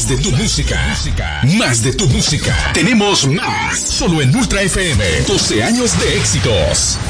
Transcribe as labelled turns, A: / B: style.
A: de tu música. Más de tu música. Tenemos más. Solo en Ultra FM. 12 años de éxitos.